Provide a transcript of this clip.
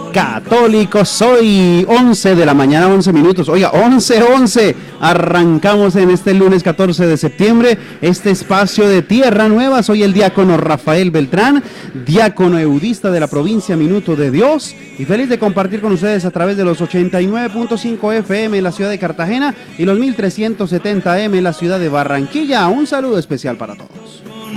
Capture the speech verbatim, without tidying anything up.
católico soy. once de la mañana, once minutos. Oiga, once, once. Arrancamos en este lunes catorce de septiembre este espacio de Tierra Nueva. Soy el diácono Rafael Beltrán, diácono eudista de la provincia Minuto de Dios, y feliz de compartir con ustedes a través de los ochenta y nueve punto cinco F M en la ciudad de Cartagena y los mil trescientos setenta M en la ciudad de Barranquilla. Un saludo especial para todos.